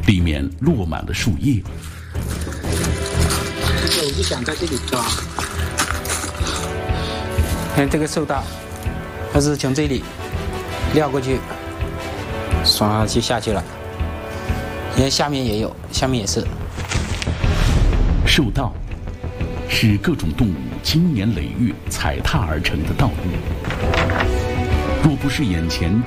里面落满了树叶。 我就想在这里抓。 看这个树道，它是从这里撂过去，唰就下去了。你看下面也有，下面也是。 树道是各种动物经年累月踩踏而成的道路。若不是眼前